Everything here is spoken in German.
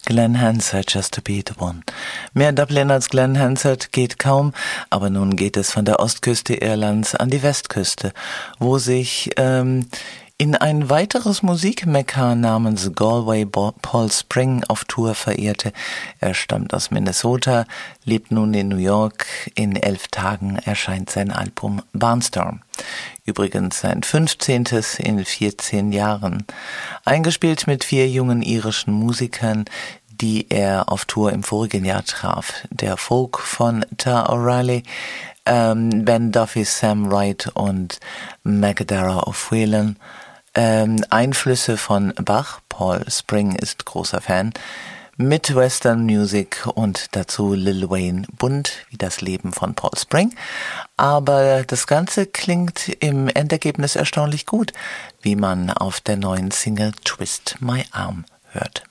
Glen Hansard, Just to Be the One. Mehr Dublin als Glen Hansard geht kaum, aber nun geht es von der Ostküste Irlands an die Westküste, wo sich in ein weiteres Musikmekka namens Galway Paul Spring auf Tour verehrte. Er stammt aus Minnesota, lebt nun in New York. In 11 Tagen erscheint sein Album Barnstorm. Übrigens sein 15. in 14 Jahren. Eingespielt mit 4 jungen irischen Musikern, die er auf Tour im vorigen Jahr traf. Der Folk von Ta O'Reilly, Ben Duffy, Sam Wright und Magadara O'Phelan. Einflüsse von Bach, Paul Spring ist großer Fan, mit Western Music und dazu Lil Wayne, bunt wie das Leben von Paul Spring. Aber das Ganze klingt im Endergebnis erstaunlich gut, wie man auf der neuen Single Twist My Arm hört.